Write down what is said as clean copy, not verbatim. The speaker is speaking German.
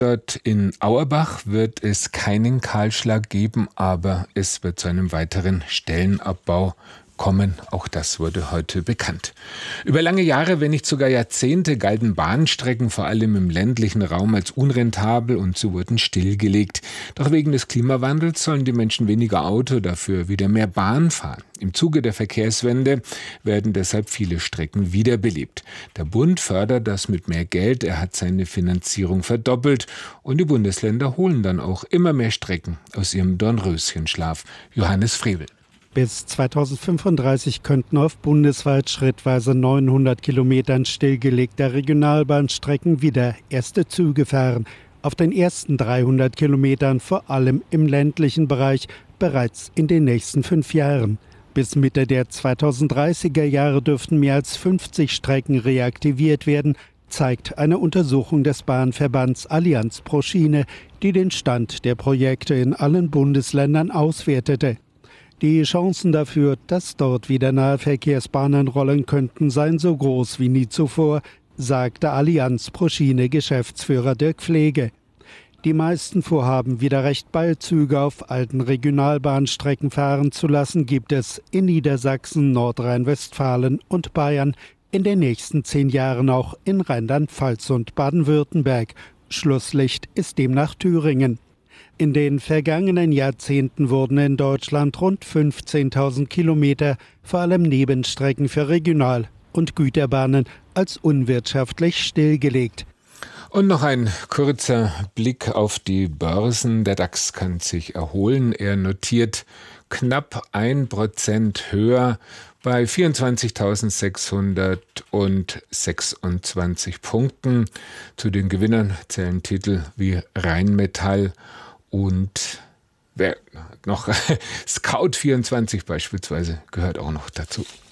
Dort in Auerbach wird es keinen Kahlschlag geben, aber es wird zu einem weiteren Stellenabbau kommen. Auch das wurde heute bekannt. Über lange Jahre, wenn nicht sogar Jahrzehnte, galten Bahnstrecken vor allem im ländlichen Raum als unrentabel und sie wurden stillgelegt. Doch wegen des Klimawandels sollen die Menschen weniger Auto, dafür wieder mehr Bahn fahren. Im Zuge der Verkehrswende werden deshalb viele Strecken wiederbelebt. Der Bund fördert das mit mehr Geld, er hat seine Finanzierung verdoppelt und die Bundesländer holen dann auch immer mehr Strecken aus ihrem Dornröschenschlaf. Johannes Frevel. Bis 2035 könnten auf bundesweit schrittweise 900 Kilometern stillgelegter Regionalbahnstrecken wieder erste Züge fahren. Auf den ersten 300 Kilometern, vor allem im ländlichen Bereich, bereits in den nächsten 5 Jahren. Bis Mitte der 2030er Jahre dürften mehr als 50 Strecken reaktiviert werden, zeigt eine Untersuchung des Bahnverbands Allianz pro Schiene, die den Stand der Projekte in allen Bundesländern auswertete. Die Chancen dafür, dass dort wieder Nahverkehrsbahnen rollen könnten, seien so groß wie nie zuvor, sagte Allianz pro Schiene Geschäftsführer Dirk Pflege. Die meisten Vorhaben, wieder recht bald Züge auf alten Regionalbahnstrecken fahren zu lassen, gibt es in Niedersachsen, Nordrhein-Westfalen und Bayern, in den nächsten 10 Jahren auch in Rheinland-Pfalz und Baden-Württemberg. Schlusslicht ist demnach Thüringen. In den vergangenen Jahrzehnten wurden in Deutschland rund 15.000 Kilometer, vor allem Nebenstrecken für Regional- und Güterbahnen, als unwirtschaftlich stillgelegt. Und noch ein kurzer Blick auf die Börsen. Der DAX kann sich erholen. Er notiert knapp 1% höher bei 24.626 Punkten. Zu den Gewinnern zählen Titel wie Rheinmetall und wer noch Scout24 beispielsweise gehört auch noch dazu.